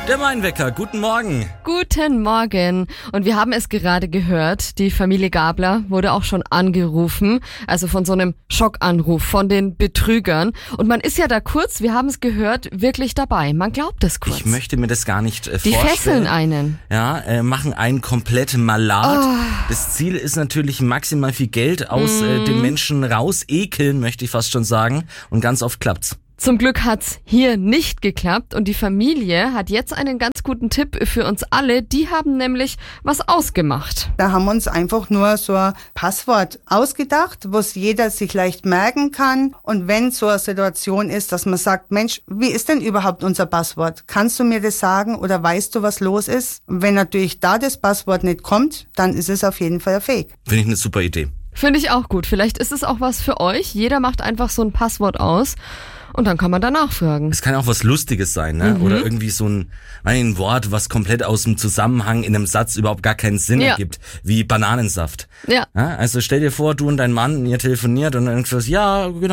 Der Mainwecker, guten Morgen. Guten Morgen. Und wir haben es gerade gehört, die Familie Gabler wurde auch schon angerufen, also von so einem Schockanruf von den Betrügern. Und man ist ja da kurz, wir haben es gehört, wirklich dabei. Man glaubt es kurz. Ich möchte mir das gar nicht Die vorstellen. fesseln einen. Ja, machen einen kompletten Malat. Das Ziel ist natürlich maximal viel Geld aus den Menschen raus, ekeln, möchte ich fast schon sagen. Und ganz oft klappt's. Zum Glück hat's hier nicht geklappt und die Familie hat jetzt einen ganz guten Tipp für uns alle. Die haben nämlich was ausgemacht. Da haben wir uns einfach nur so ein Passwort ausgedacht, was jeder sich leicht merken kann. Und wenn so eine Situation ist, dass man sagt, Mensch, wie ist denn überhaupt unser Passwort? Kannst du mir das sagen oder weißt du, was los ist? Und wenn natürlich da das Passwort nicht kommt, dann ist es auf jeden Fall ein Fake. Finde ich eine super Idee. Finde ich auch gut. Vielleicht ist es auch was für euch. Jeder macht einfach so ein Passwort aus. Und dann kann man danach fragen. Es kann auch was Lustiges sein, ne? Oder irgendwie so ein Wort, was komplett aus dem Zusammenhang in einem Satz überhaupt gar keinen Sinn ergibt, wie Bananensaft. Ja. Also stell dir vor, du und dein Mann, ihr telefoniert und dann sagst du, ja, genau.